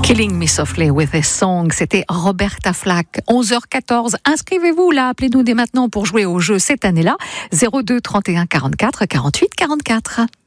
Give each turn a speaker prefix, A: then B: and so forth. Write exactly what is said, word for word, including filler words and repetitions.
A: Killing Me Softly with a Song, c'était Roberta Flack. onze heures quatorze, inscrivez-vous là, appelez-nous dès maintenant pour jouer au jeu cette année-là. zéro deux trente et un quarante-quatre quarante-huit quarante-quatre.